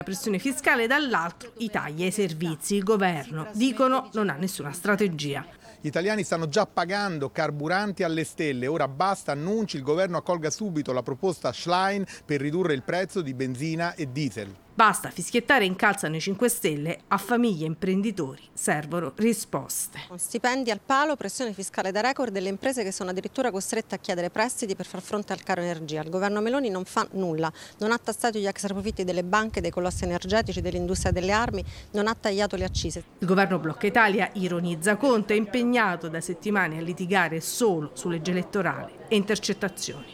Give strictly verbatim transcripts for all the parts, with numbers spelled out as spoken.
pressione fiscale, dall'altro i tagli ai servizi. Il governo, dicono, non ha nessuna strategia. Gli italiani stanno già pagando carburanti alle stelle, ora basta annunci, il governo accolga subito la proposta Schlein per ridurre il prezzo di benzina e diesel. Basta fischiettare, incalzano i cinque Stelle, a famiglie e imprenditori servono risposte. Stipendi al palo, pressione fiscale da record delle imprese che sono addirittura costrette a chiedere prestiti per far fronte al caro energia. Il governo Meloni non fa nulla, non ha tassato gli extraprofitti delle banche, dei colossi energetici, dell'industria delle armi, non ha tagliato le accise. Il governo Blocca Italia ironizza Conte, è impegnato da settimane a litigare solo su legge elettorale e intercettazioni.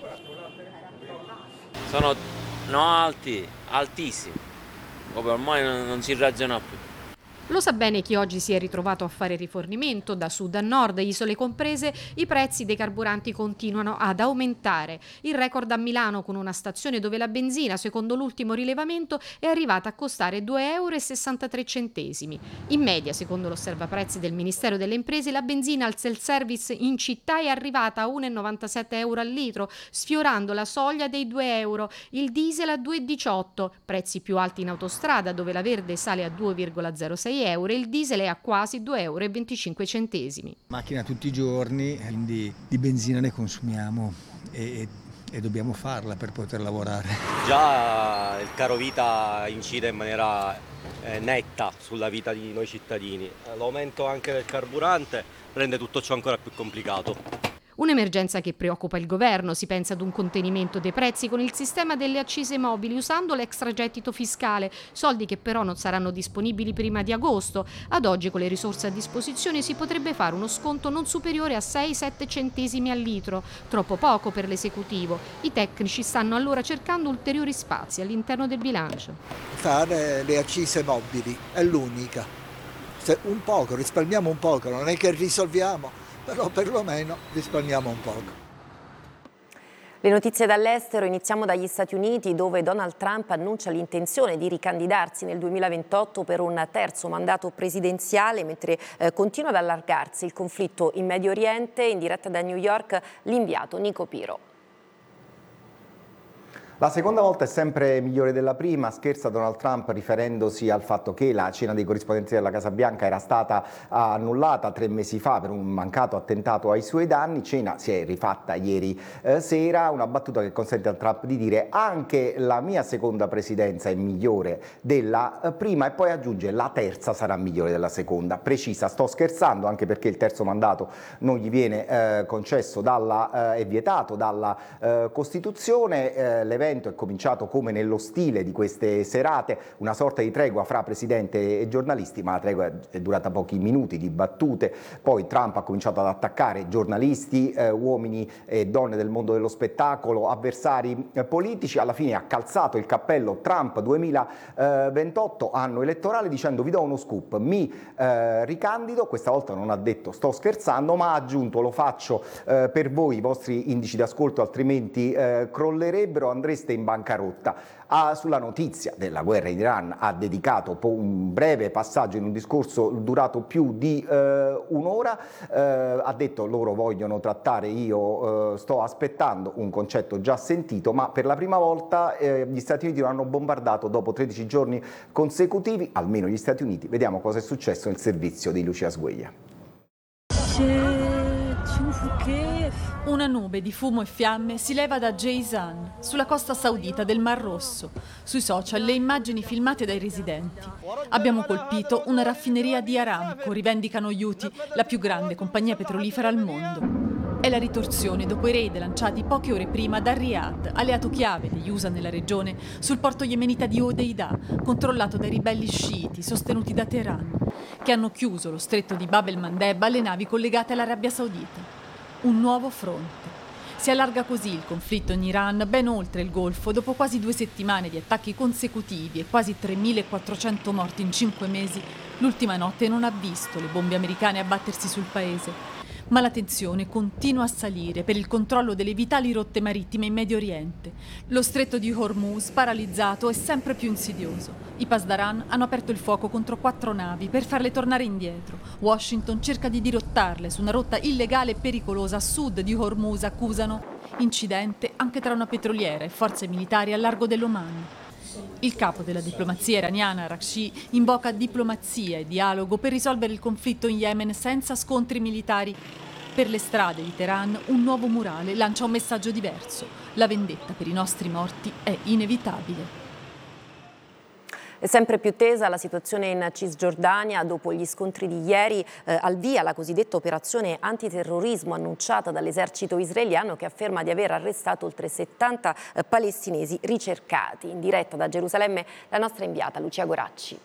Sono no alti, altissimi. Ormai non si ragiona più. Lo sa bene chi oggi si è ritrovato a fare rifornimento. Da sud a nord, isole comprese, i prezzi dei carburanti continuano ad aumentare. Il record a Milano, con una stazione dove la benzina, secondo l'ultimo rilevamento, è arrivata a costare due euro e sessantatré centesimi. In media, secondo l'osservaprezzi del Ministero delle Imprese, la benzina al self-service in città è arrivata a uno virgola novantasette euro al litro, sfiorando la soglia dei due euro. Il diesel a due virgola diciotto, prezzi più alti in autostrada, dove la verde sale a due virgola zero sei euro e il diesel è a quasi due euro e venticinque centesimi. Macchina tutti i giorni, quindi di benzina ne consumiamo e, e dobbiamo farla per poter lavorare. Già il caro vita incide in maniera eh, netta sulla vita di noi cittadini. L'aumento anche del carburante rende tutto ciò ancora più complicato. Un'emergenza che preoccupa il governo. Si pensa ad un contenimento dei prezzi con il sistema delle accise mobili, usando l'extragettito fiscale, soldi che però non saranno disponibili prima di agosto. Ad oggi, con le risorse a disposizione, si potrebbe fare uno sconto non superiore a sei sette centesimi al litro, troppo poco per l'esecutivo. I tecnici stanno allora cercando ulteriori spazi all'interno del bilancio. Fare le accise mobili è l'unica. Se un poco, risparmiamo un poco, non è che risolviamo, però perlomeno risparmiamo un poco. Le notizie dall'estero, iniziamo dagli Stati Uniti, dove Donald Trump annuncia l'intenzione di ricandidarsi nel duemilaventotto per un terzo mandato presidenziale, mentre eh, continua ad allargarsi il conflitto in Medio Oriente. In diretta da New York l'inviato Nico Piro. La seconda volta è sempre migliore della prima, scherza Donald Trump riferendosi al fatto che la cena dei corrispondenti della Casa Bianca era stata annullata tre mesi fa per un mancato attentato ai suoi danni. Cena si è rifatta ieri eh, sera, una battuta che consente al Trump di dire anche la mia seconda presidenza è migliore della eh, prima, e poi aggiunge la terza sarà migliore della seconda. Precisa, sto scherzando, anche perché il terzo mandato non gli viene eh, concesso dalla, eh, è vietato dalla eh, Costituzione. Eh, l'evento è cominciato come nello stile di queste serate, una sorta di tregua fra presidente e giornalisti, ma la tregua è durata pochi minuti di battute. Poi Trump ha cominciato ad attaccare giornalisti, eh, uomini e donne del mondo dello spettacolo, avversari eh, politici. Alla fine ha calzato il cappello Trump duemilaventotto, anno elettorale, dicendo: vi do uno scoop, mi eh, ricandido. Questa volta non ha detto sto scherzando, ma ha aggiunto: lo faccio eh, per voi, i vostri indici di ascolto altrimenti eh, crollerebbero, andreste in bancarotta. Ah, sulla notizia della guerra in Iran ha dedicato un breve passaggio in un discorso durato più di eh, un'ora. Eh, ha detto: loro vogliono trattare, io eh, sto aspettando, un concetto già sentito, ma per la prima volta eh, gli Stati Uniti lo hanno bombardato dopo tredici giorni consecutivi, almeno gli Stati Uniti. Vediamo cosa è successo nel servizio di Lucia Sgueglia. Una nube di fumo e fiamme si leva da Jazan, sulla costa saudita del Mar Rosso. Sui social le immagini filmate dai residenti. Abbiamo colpito una raffineria di Aramco, rivendicano Houthi, la più grande compagnia petrolifera al mondo. È la ritorsione dopo i raid lanciati poche ore prima da Riyadh, alleato chiave degli U S A nella regione, sul porto yemenita di Hodeidah, controllato dai ribelli sciiti sostenuti da Teheran, che hanno chiuso lo stretto di Bab el-Mandeb alle navi collegate all'Arabia Saudita. Un nuovo fronte. Si allarga così il conflitto in Iran ben oltre il Golfo, dopo quasi due settimane di attacchi consecutivi e quasi tremilaquattrocento morti in cinque mesi. L'ultima notte non ha visto le bombe americane abbattersi sul paese. Ma la tensione continua a salire per il controllo delle vitali rotte marittime in Medio Oriente. Lo stretto di Hormuz, paralizzato, è sempre più insidioso. I Pasdaran hanno aperto il fuoco contro quattro navi per farle tornare indietro. Washington cerca di dirottarle su una rotta illegale e pericolosa a sud di Hormuz, accusano. Incidente anche tra una petroliera e forze militari a largo dell'Oman. Il capo della diplomazia iraniana, Araghchi, invoca diplomazia e dialogo per risolvere il conflitto in Yemen senza scontri militari. Per le strade di Teheran un nuovo murale lancia un messaggio diverso. La vendetta per i nostri morti è inevitabile. È sempre più tesa la situazione in Cisgiordania dopo gli scontri di ieri, eh, al via la cosiddetta operazione antiterrorismo annunciata dall'esercito israeliano, che afferma di aver arrestato oltre settanta eh, palestinesi ricercati. In diretta da Gerusalemme la nostra inviata Lucia Goracci.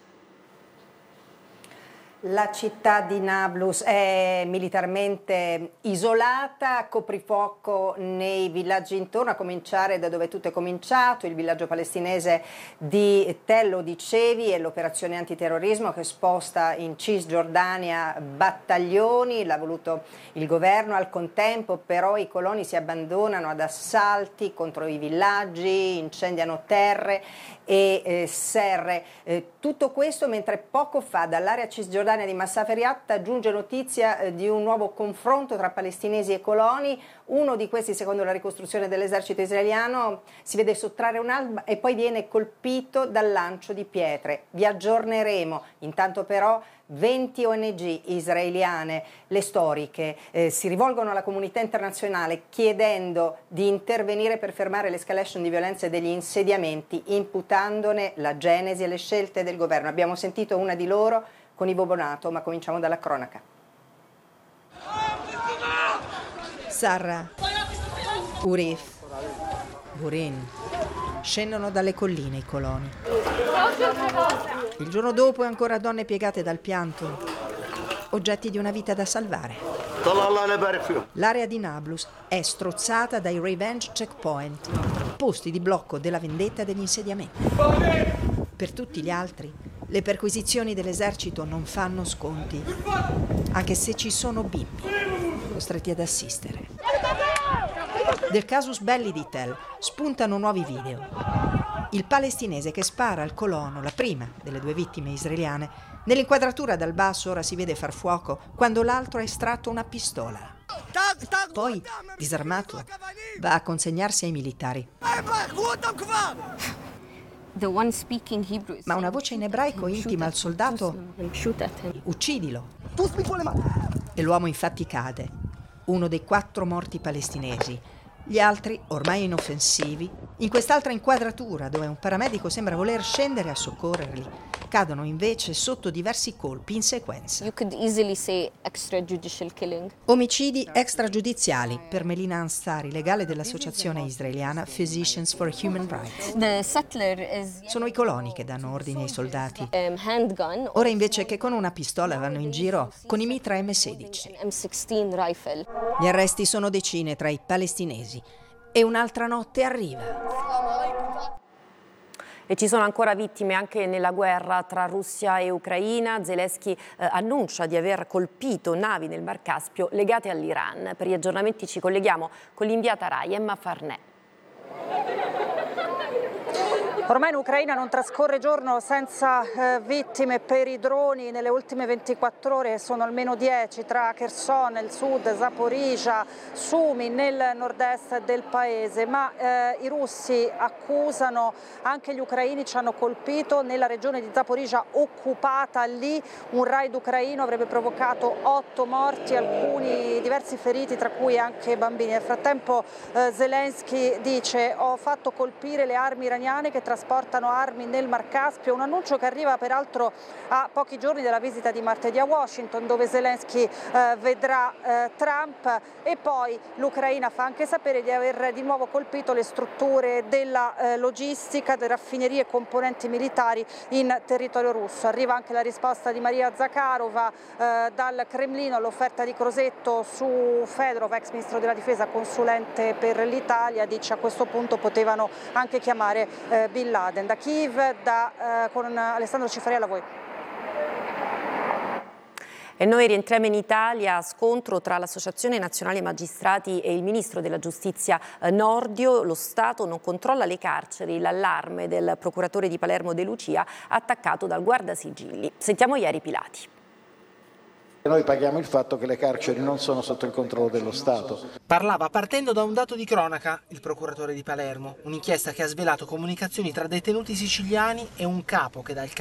La città di Nablus è militarmente isolata, coprifuoco nei villaggi intorno, a cominciare da dove tutto è cominciato, il villaggio palestinese di Tell, lo dicevi, e l'operazione antiterrorismo che sposta in Cisgiordania battaglioni, l'ha voluto il governo. Al contempo però i coloni si abbandonano ad assalti contro i villaggi, incendiano terre e eh, serre. Eh, tutto questo mentre poco fa dall'area cisgiordania di Massaf Eriat giunge notizia eh, di un nuovo confronto tra palestinesi e coloni. Uno di questi, secondo la ricostruzione dell'esercito israeliano, si vede sottrarre un'arma e poi viene colpito dal lancio di pietre. Vi aggiorneremo. Intanto però venti O N G israeliane, le storiche, eh, si rivolgono alla comunità internazionale chiedendo di intervenire per fermare l'escalation di violenza e degli insediamenti, imputandone la genesi e le scelte del governo. Abbiamo sentito una di loro con Ivo Bonato, ma cominciamo dalla cronaca. Sarra, Urif, Burin, scendono dalle colline i coloni. Il giorno dopo ancora donne piegate dal pianto, oggetti di una vita da salvare. L'area di Nablus è strozzata dai revenge checkpoint, posti di blocco della vendetta degli insediamenti. Per tutti gli altri, le perquisizioni dell'esercito non fanno sconti, anche se ci sono bimbi costretti ad assistere. Del casus belli di Tell spuntano nuovi video. Il palestinese che spara al colono, la prima delle due vittime israeliane, nell'inquadratura dal basso ora si vede far fuoco quando l'altro ha estratto una pistola. Poi, disarmato, va a consegnarsi ai militari. Ma una voce in ebraico intima al soldato: uccidilo. E l'uomo infatti cade, uno dei quattro morti palestinesi. Gli altri, ormai inoffensivi, in quest'altra inquadratura dove un paramedico sembra voler scendere a soccorrerli, cadono invece sotto diversi colpi in sequenza. You could easily say extrajudicial killing. Omicidi extragiudiziali per Melina Ansari, legale dell'associazione israeliana Physicians for Human Rights. The settler is Sono i coloni che danno ordini ai soldati. um, handgun. Ora invece che con una pistola vanno in giro con i Mitra M sedici. M sixteen rifle. Gli arresti sono decine tra i palestinesi e un'altra notte arriva. E ci sono ancora vittime anche nella guerra tra Russia e Ucraina. Zelensky eh, annuncia di aver colpito navi nel Mar Caspio legate all'Iran. Per gli aggiornamenti ci colleghiamo con l'inviata Rai Emma Farnè. Ormai in Ucraina non trascorre giorno senza eh, vittime per i droni. Nelle ultime ventiquattro ore sono almeno dieci tra Kherson nel sud, Zaporizhzhia, Sumi nel nord-est del paese. Ma eh, i russi accusano anche gli ucraini, ci hanno colpito nella regione di Zaporizhzhia occupata. Lì un raid ucraino avrebbe provocato otto morti, alcuni diversi feriti, tra cui anche bambini. Nel frattempo eh, Zelensky dice: ho fatto colpire le armi iraniane che trasportano armi nel Mar Caspio, un annuncio che arriva peraltro a pochi giorni dalla visita di martedì a Washington, dove Zelensky eh, vedrà eh, Trump. E poi l'Ucraina fa anche sapere di aver di nuovo colpito le strutture della eh, logistica, delle raffinerie e componenti militari in territorio russo. Arriva anche la risposta di Maria Zakharova eh, dal Cremlino all'offerta di Crosetto su Fedorov, ex ministro della difesa, consulente per l'Italia. Dice: a questo punto potevano anche chiamare eh, Bin Laden. Da Kiev, da, eh, con Alessandro Cifarella, a voi. E noi rientriamo in Italia. Scontro tra l'Associazione Nazionale Magistrati e il Ministro della Giustizia Nordio. Lo Stato non controlla le carceri, l'allarme del procuratore di Palermo De Lucia attaccato dal Guardasigilli. Sentiamo Ieri Pilati. Noi paghiamo il fatto che le carceri non sono sotto il controllo dello Stato. Parlava partendo da un dato di cronaca il procuratore di Palermo, un'inchiesta che ha svelato comunicazioni tra detenuti siciliani e un capo che dal